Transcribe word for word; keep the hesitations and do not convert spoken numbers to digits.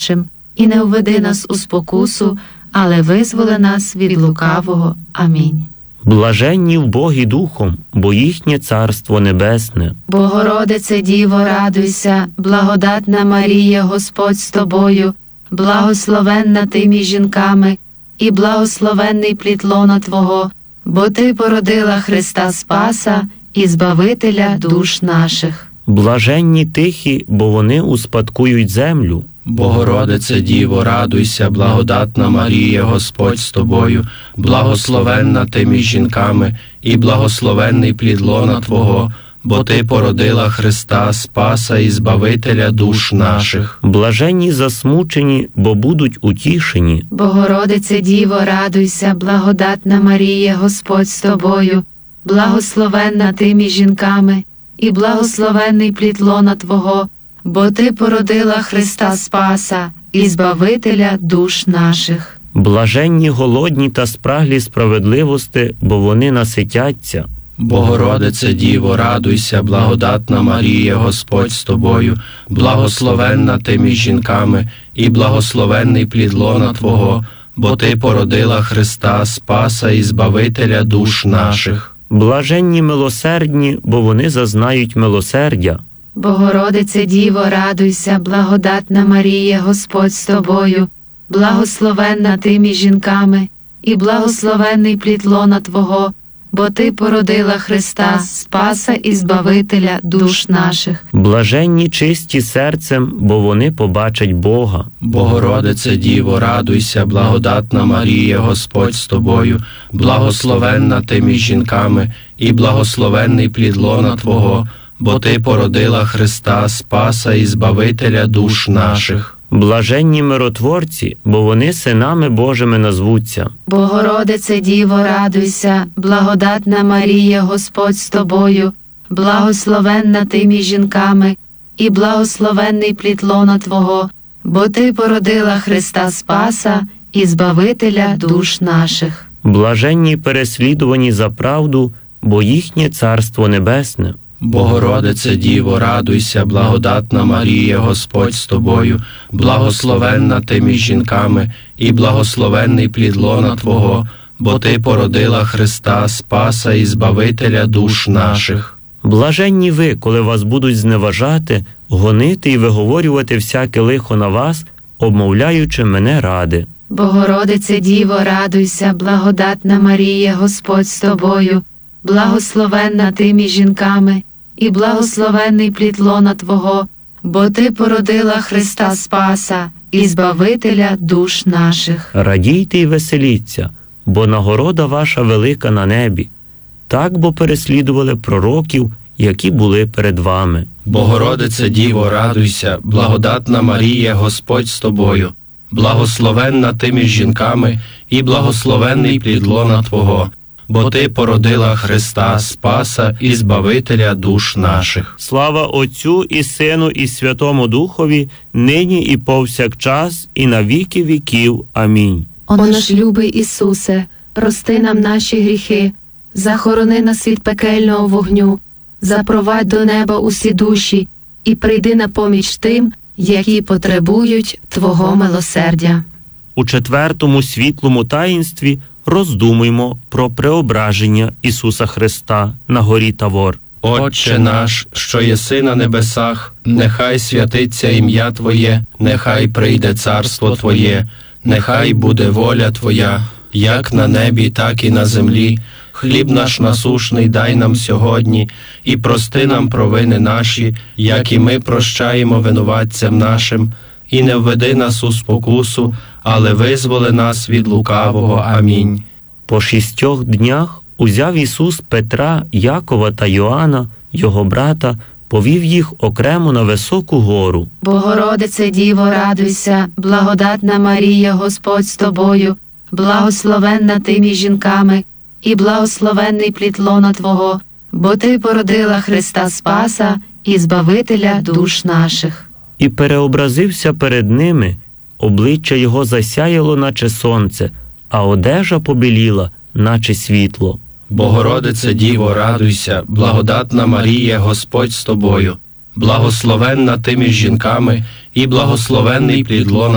нашим, і не введи нас у спокусу, але визволи нас від лукавого. Амінь. Блаженні вбогі духом, бо їхнє Царство Небесне. Богородице Діво, радуйся, благодатна Марія, Господь з тобою, благословенна ти між жінками, і благословенний плід лона Твого, бо Ти породила Христа Спаса і Збавителя душ наших. Блаженні тихі, бо вони успадкують землю. Богородице Діво, радуйся, благодатна Марія, Господь з тобою, благословенна ти між жінками, і благословенний плід лона Твого, бо Ти породила Христа Спаса і Збавителя душ наших. Блаженні засмучені, бо будуть утішені. Богородице Діво, радуйся, благодатна Марія, Господь з тобою, благословенна ти між жінками, і благословенний плід лона Твого, бо Ти породила Христа Спаса і Збавителя душ наших. Блаженні голодні та спраглі справедливости, бо вони наситяться. Богородице Діво, радуйся, благодатна Марія, Господь з тобою, благословенна ти між жінками, і благословенний плід лона Твого, бо Ти породила Христа Спаса і Збавителя душ наших. Блаженні милосердні, бо вони зазнають милосердя. Богородице Діво, радуйся, благодатна Марія, Господь з тобою, благословенна ти між жінками, і благословенний плід лона Твого, бо Ти породила Христа Спаса і Збавителя душ наших. Блаженні чисті серцем, бо вони побачать Бога. Богородице Діво, радуйся, благодатна Марія, Господь з тобою, благословенна ти між жінками, і благословенний плід лона Твого, бо Ти породила Христа Спаса і Збавителя душ наших. Блаженні миротворці, бо вони синами Божими назвуться. Богородице Діво, радуйся, благодатна Марія, Господь з тобою, благословенна ти між жінками, і благословенний плід лона Твого, бо Ти породила Христа Спаса і Збавителя душ наших. Блаженні переслідувані за правду, бо їхнє Царство Небесне. Богородице Діво, радуйся, благодатна Марія, Господь з тобою, благословенна ти між жінками, і благословенний плід лона Твого, бо Ти породила Христа Спаса і Збавителя душ наших. Блаженні ви, коли вас будуть зневажати, гонити і виговорювати всяке лихо на вас, обмовляючи мене ради. Богородице Діво, радуйся, благодатна Марія, Господь з тобою, благословенна ти між жінками, і благословенний плід лона Твого, бо Ти породила Христа Спаса і Збавителя душ наших. Радійте й веселіться, бо нагорода ваша велика на небі. Так бо переслідували пророків, які були перед вами. Богородице Діво, радуйся, благодатна Марія, Господь з тобою, благословенна ти між жінками, і благословенний плід лона Твого, бо Ти породила Христа Спаса і Збавителя душ наших. Слава Отцю і Сину і Святому Духові, нині і повсякчас, і на віки віків. Амінь. О наш любий Ісусе, прости нам наші гріхи, захорони нас від пекельного вогню, запровадь до неба усі душі і прийди на поміч тим, які потребують Твого милосердя. У четвертому світлому таїнстві роздумуймо про преображення Ісуса Христа на горі Тавор. Отче наш, що єси на небесах, нехай святиться ім'я Твоє, нехай прийде царство Твоє, нехай буде воля Твоя, як на небі, так і на землі. Хліб наш насушний дай нам сьогодні, і прости нам провини наші, як і ми прощаємо винуватцям нашим. І не введи нас у спокусу, але визволи нас від лукавого. Амінь. По шістьох днях узяв Ісус Петра, Якова та Йоанна, його брата, повів їх окремо на високу гору. Богородице Діво, радуйся, благодатна Марія, Господь з тобою, благословенна ти між жінками, і благословенний плід лона Твого, бо Ти породила Христа Спаса і Збавителя душ наших. І переобразився перед ними, обличчя його засяяло, наче сонце, а одежа побіліла, наче світло. Богородице Діво, радуйся, благодатна Марія, Господь з тобою, благословенна ти між жінками, і благословенний плід лона